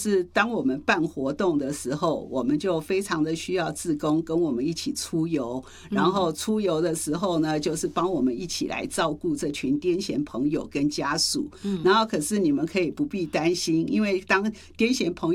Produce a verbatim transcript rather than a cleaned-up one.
就是当我们办活动的时候，我们就非常的需要志工跟我们一起出游，然后出游的时候呢，就是帮我们一起来照顾这群癫痫朋友跟家属。然后可是你们可以不必担心，因为当癫痫朋友